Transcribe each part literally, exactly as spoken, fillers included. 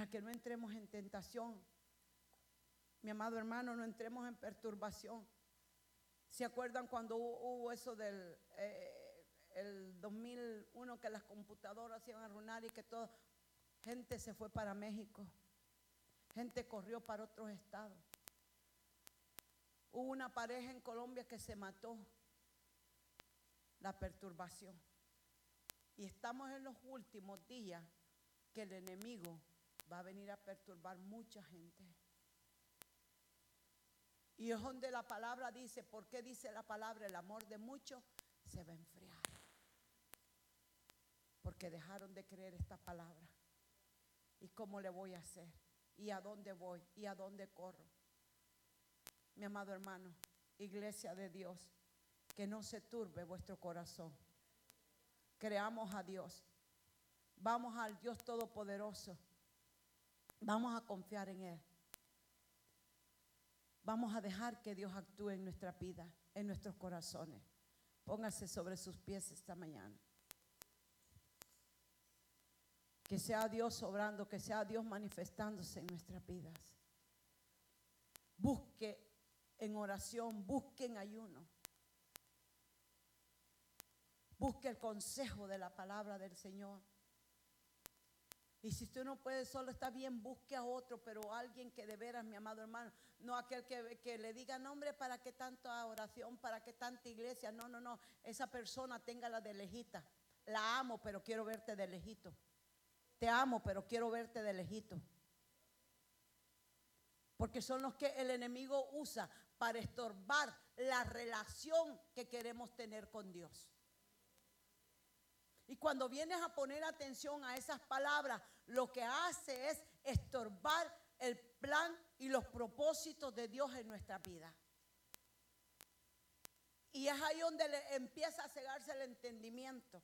para que no entremos en tentación. Mi amado hermano, no entremos en perturbación. ¿Se acuerdan cuando hubo, hubo eso del eh, el dos mil uno, que las computadoras se iban a arruinar y que toda gente se fue para México? Gente corrió para otros estados. Hubo una pareja en Colombia que se mató. La perturbación. Y estamos en los últimos días que el enemigo va a venir a perturbar mucha gente. Y es donde la palabra dice, ¿por qué dice la palabra? El amor de muchos se va a enfriar. Porque dejaron de creer esta palabra. ¿Y cómo le voy a hacer? ¿Y a dónde voy? ¿Y a dónde corro? Mi amado hermano, iglesia de Dios, que no se turbe vuestro corazón. Creamos a Dios. Vamos al Dios Todopoderoso. Vamos a confiar en Él. Vamos a dejar que Dios actúe en nuestra vida, en nuestros corazones. Póngase sobre sus pies esta mañana. Que sea Dios obrando, que sea Dios manifestándose en nuestras vidas. Busque en oración, busque en ayuno. Busque el consejo de la palabra del Señor. Y si usted no puede solo, está bien, busque a otro, pero alguien que de veras, mi amado hermano, no aquel que, que le diga, no hombre, ¿para qué tanta oración? ¿Para qué tanta iglesia? No, no, no, esa persona téngala de lejita. La amo, pero quiero verte de lejito. Te amo, pero quiero verte de lejito. Porque son los que el enemigo usa para estorbar la relación que queremos tener con Dios. Y cuando vienes a poner atención a esas palabras, lo que hace es estorbar el plan y los propósitos de Dios en nuestra vida. Y es ahí donde le empieza a cegarse el entendimiento.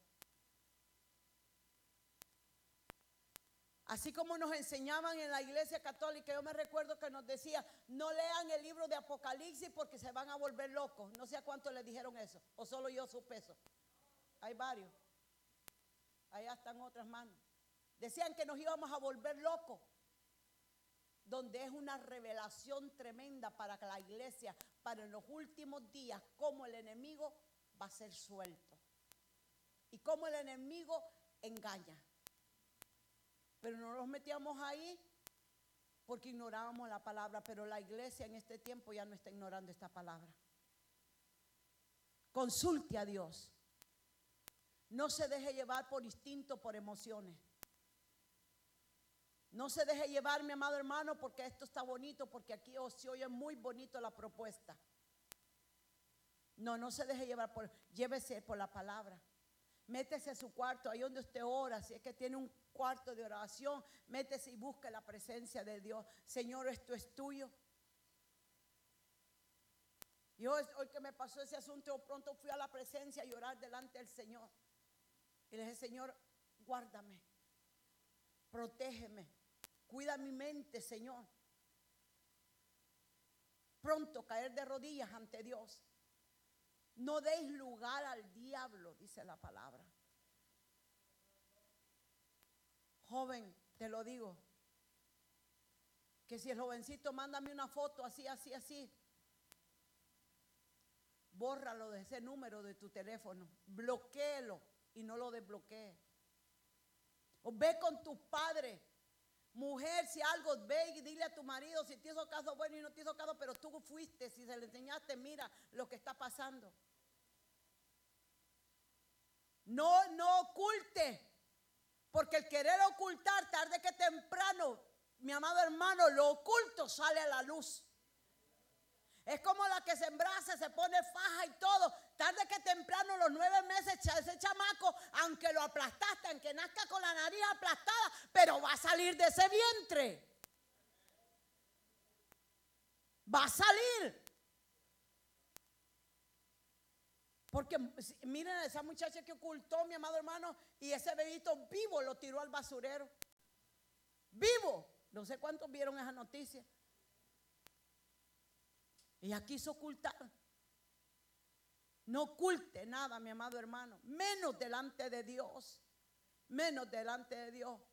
Así como nos enseñaban en la iglesia católica, yo me recuerdo que nos decía, no lean el libro de Apocalipsis porque se van a volver locos. No sé a cuántos les dijeron eso, o solo yo supe eso. Hay varios. Allá están otras manos. Decían que nos íbamos a volver locos. Donde es una revelación tremenda para la iglesia, para en los últimos días, cómo el enemigo va a ser suelto. Y cómo el enemigo engaña. Pero no nos metíamos ahí porque ignorábamos la palabra. Pero la iglesia en este tiempo ya no está ignorando esta palabra. Consulte a Dios. No se deje llevar por instinto, por emociones. No se deje llevar, mi amado hermano, porque esto está bonito, porque aquí oh, se oye muy bonito la propuesta. No, no se deje llevar por, llévese por la palabra. Métese a su cuarto, ahí donde usted ora, si es que tiene un cuarto de oración, métese y busque la presencia de Dios. Señor, esto es tuyo. Y hoy, hoy que me pasó ese asunto, pronto fui a la presencia y orar delante del Señor. Y le dije, Señor, guárdame, protégeme, cuida mi mente, Señor. Pronto caer de rodillas ante Dios. No deis lugar al diablo, dice la palabra. Joven, te lo digo, que si el jovencito mándame una foto así, así, así, bórralo de ese número de tu teléfono, bloquéelo y no lo desbloquee. O ve con tus padres. Mujer, si algo, ve y dile a tu marido si te hizo caso bueno y no te hizo caso, pero tú fuiste, si se le enseñaste, mira lo que está pasando. No, no oculte, porque el querer ocultar tarde que temprano, mi amado hermano, lo oculto sale a la luz. Es como la que se embaraza, se pone faja y todo. Tarde que temprano, los nueve meses, ese chamaco, aunque lo aplastaste, aunque nazca con la nariz aplastada, pero va a salir de ese vientre. Va a salir. Porque miren a esa muchacha que ocultó, mi amado hermano, y ese bebito vivo lo tiró al basurero. Vivo. No sé cuántos vieron esa noticia. Ella quiso ocultar. No oculte nada, mi amado hermano. Menos delante de Dios. Menos delante de Dios.